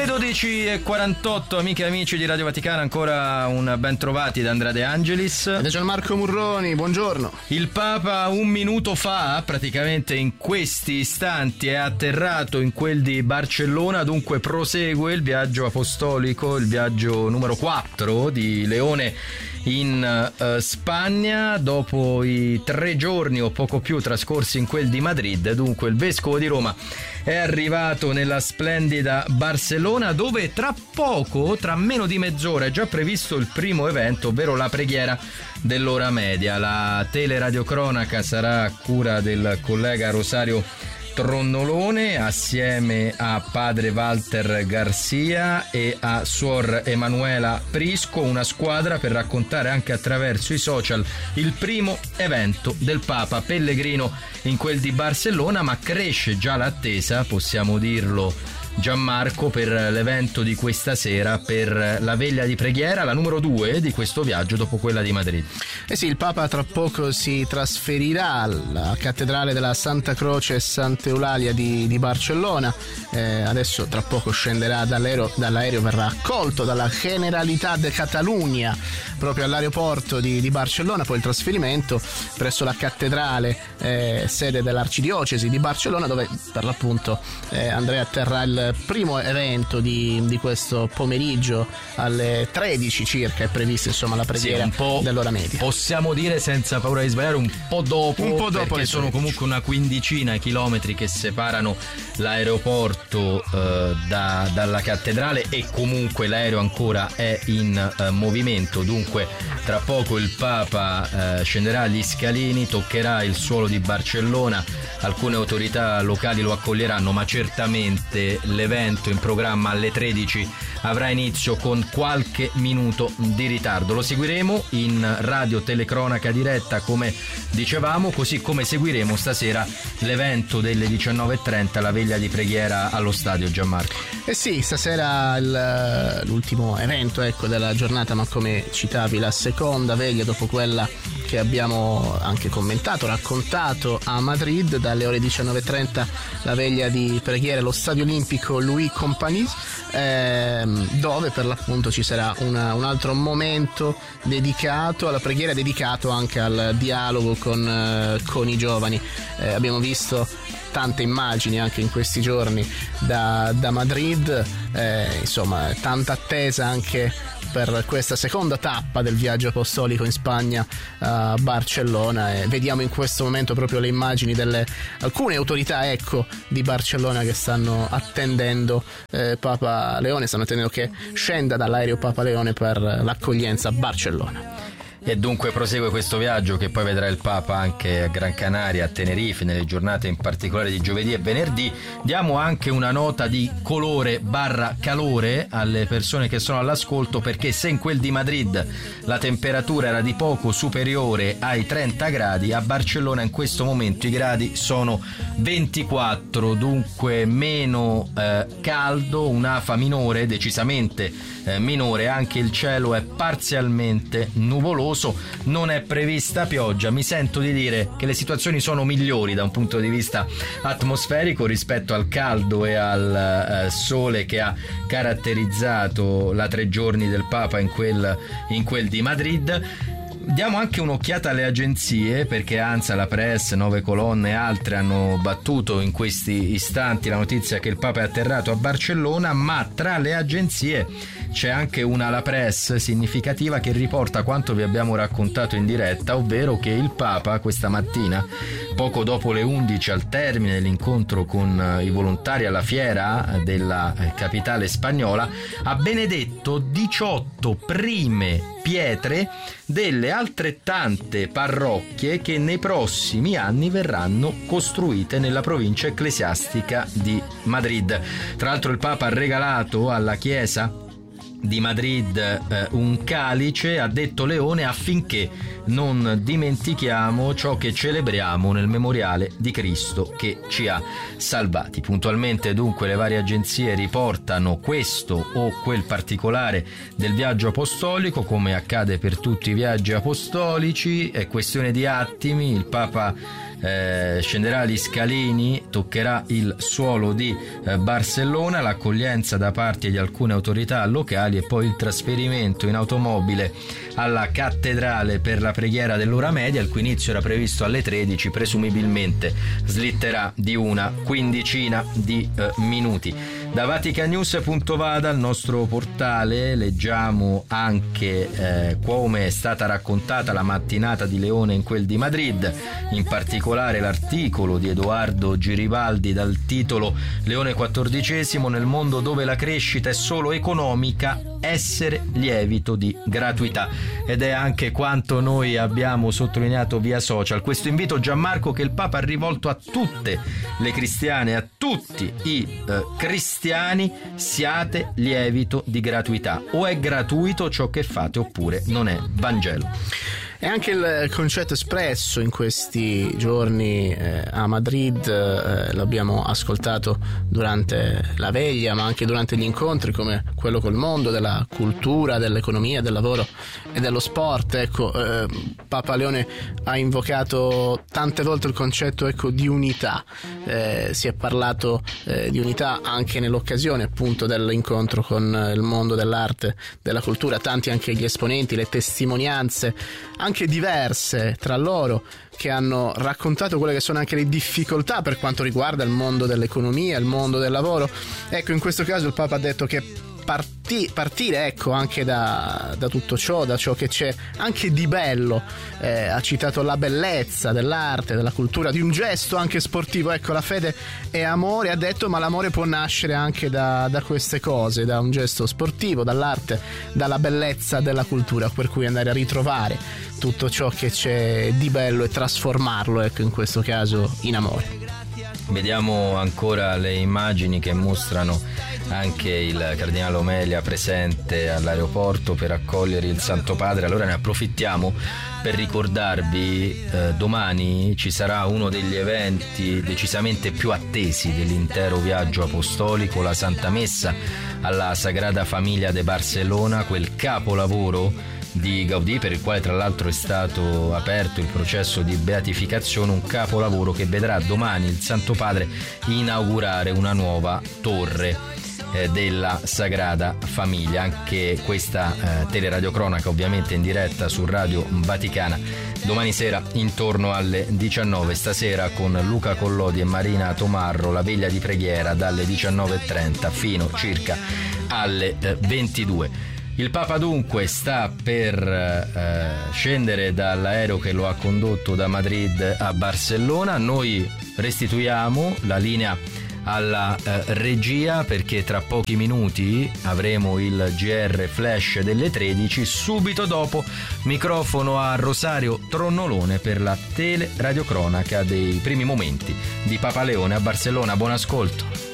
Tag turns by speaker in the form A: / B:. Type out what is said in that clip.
A: Le 12:48, amiche e amici di Radio Vaticana, ancora un ben trovati da Andrea De Angelis
B: e da Gianmarco Murroni, buongiorno.
A: Il Papa un minuto fa, praticamente in questi istanti, è atterrato in quel di Barcellona, dunque prosegue il viaggio apostolico, il viaggio numero 4 di Leone in Spagna, dopo i 3 giorni o poco più trascorsi in quel di Madrid. Dunque il vescovo di Roma è arrivato nella splendida Barcellona, dove tra poco, tra meno di mezz'ora, è già previsto il primo evento, ovvero la preghiera dell'ora media. La teleradiocronaca sarà a cura del collega Rosario Tronnolone, assieme a padre Walter Garcia e a suor Emanuela Prisco, una squadra per raccontare anche attraverso i social il primo evento del Papa pellegrino in quel di Barcellona, ma cresce già l'attesa, possiamo dirlo Gianmarco, per l'evento di questa sera, per la veglia di preghiera, la numero 2 di questo viaggio dopo quella di Madrid.
B: Eh sì, il Papa tra poco si trasferirà alla cattedrale della Santa Croce e Santa Eulalia di Barcellona. Adesso tra poco scenderà dall'aereo, verrà accolto dalla Generalitat de Catalunya proprio all'aeroporto di Barcellona, poi il trasferimento presso la cattedrale sede dell'arcidiocesi di Barcellona, dove per l'appunto Andrea atterrà il primo evento di questo pomeriggio alle 13 circa. È prevista insomma la preghiera dell'ora media.
A: Possiamo dire senza paura di sbagliare un po' dopo perché sono comunque una quindicina di chilometri che separano l'aeroporto dalla cattedrale, e comunque l'aereo ancora è in movimento. Dunque tra poco il Papa scenderà agli scalini, toccherà il suolo di Barcellona, alcune autorità locali lo accoglieranno, ma certamente l'evento in programma alle 13 avrà inizio con qualche minuto di ritardo. Lo seguiremo in radio telecronaca diretta, come dicevamo, così come seguiremo stasera l'evento delle 19:30, la veglia di preghiera allo stadio. Gianmarco.
B: Eh sì, stasera l'ultimo evento della giornata, ma come citavi la seconda veglia dopo quella che abbiamo anche commentato, raccontato a Madrid. Dalle ore 19:30 la veglia di preghiera allo stadio olimpico Louis Companys, dove per l'appunto ci sarà un altro momento dedicato alla preghiera, dedicato anche al dialogo con i giovani. Abbiamo visto tante immagini anche in questi giorni da Madrid, insomma tanta attesa anche per questa seconda tappa del viaggio apostolico in Spagna a Barcellona, e vediamo in questo momento proprio le immagini delle alcune autorità di Barcellona che stanno attendendo Papa Leone, stanno attendendo che scenda dall'aereo Papa Leone per l'accoglienza a Barcellona.
A: E dunque prosegue questo viaggio, che poi vedrà il Papa anche a Gran Canaria, a Tenerife, nelle giornate in particolare di giovedì e venerdì. Diamo anche una nota di colore / calore alle persone che sono all'ascolto, perché se in quel di Madrid la temperatura era di poco superiore ai 30 gradi, a Barcellona in questo momento i gradi sono 24, dunque meno caldo, un'afa minore, decisamente minore, anche il cielo è parzialmente nuvoloso. Non è prevista pioggia. Mi sento di dire che le situazioni sono migliori da un punto di vista atmosferico rispetto al caldo e al sole che ha caratterizzato la 3 giorni del Papa in quel di Madrid. Diamo anche un'occhiata alle agenzie, perché ANSA, la Press, 9 Colonne e altre hanno battuto in questi istanti la notizia che il Papa è atterrato a Barcellona, ma tra le agenzie c'è anche una La Press significativa che riporta quanto vi abbiamo raccontato in diretta, ovvero che il Papa questa mattina, poco dopo le 11, al termine dell'incontro con i volontari alla fiera della capitale spagnola, ha benedetto 18 prime pietre delle altrettante parrocchie che nei prossimi anni verranno costruite nella provincia ecclesiastica di Madrid. Tra l'altro il Papa ha regalato alla Chiesa di Madrid un calice, ha detto Leone, affinché non dimentichiamo ciò che celebriamo nel memoriale di Cristo che ci ha salvati. Puntualmente dunque le varie agenzie riportano questo o quel particolare del viaggio apostolico, come accade per tutti i viaggi apostolici. È questione di attimi, il Papa scenderà gli scalini, toccherà il suolo di Barcellona, l'accoglienza da parte di alcune autorità locali e poi il trasferimento in automobile alla cattedrale per la preghiera dell'ora media, il cui inizio era previsto alle 13, presumibilmente slitterà di una quindicina di minuti. Da vaticanews.va, il nostro portale, leggiamo anche come è stata raccontata la mattinata di Leone in quel di Madrid, in particolare l'articolo di Edoardo Giribaldi dal titolo Leone XIV nel mondo dove la crescita è solo economica, essere lievito di gratuità, ed è anche quanto noi abbiamo sottolineato via social. Questo invito, Gianmarco, che il Papa ha rivolto a tutte le cristiane, a tutti i cristiani: siate lievito di gratuità. O è gratuito ciò che fate oppure non è Vangelo.
B: E anche il concetto espresso in questi giorni a Madrid, l'abbiamo ascoltato durante la veglia, ma anche durante gli incontri come quello col mondo della cultura, dell'economia, del lavoro e dello sport. Ecco, Papa Leone ha invocato tante volte il concetto, ecco, di unità. Si è parlato di unità anche nell'occasione appunto dell'incontro con il mondo dell'arte, della cultura, tanti anche gli esponenti, le testimonianze anche diverse tra loro, che hanno raccontato quelle che sono anche le difficoltà per quanto riguarda il mondo dell'economia, il mondo del lavoro. Ecco, in questo caso il Papa ha detto che partire ecco anche da tutto ciò, da ciò che c'è anche di bello, ha citato la bellezza dell'arte, della cultura, di un gesto anche sportivo. Ecco, la fede è amore, ha detto, ma l'amore può nascere anche da queste cose, da un gesto sportivo, dall'arte, dalla bellezza della cultura, per cui andare a ritrovare tutto ciò che c'è di bello e trasformarlo, ecco, in questo caso in amore.
A: Vediamo ancora le immagini che mostrano anche il Cardinale Omelia presente all'aeroporto per accogliere il Santo Padre. Allora ne approfittiamo per ricordarvi, domani ci sarà uno degli eventi decisamente più attesi dell'intero viaggio apostolico, la Santa Messa alla Sagrada Famiglia de Barcelona, quel capolavoro di Gaudì, per il quale tra l'altro è stato aperto il processo di beatificazione, un capolavoro che vedrà domani il Santo Padre inaugurare una nuova torre della Sagrada Famiglia. Anche questa teleradiocronaca ovviamente in diretta su Radio Vaticana domani sera intorno alle 19. Stasera con Luca Collodi e Marina Tomarro la veglia di preghiera dalle 19:30 fino circa alle 22. Il Papa dunque sta per scendere dall'aereo che lo ha condotto da Madrid a Barcellona. Noi restituiamo la linea alla regia, perché tra pochi minuti avremo il GR Flash delle 13. Subito dopo microfono a Rosario Tronnolone per la teleradiocronaca dei primi momenti di Papa Leone a Barcellona. Buon ascolto.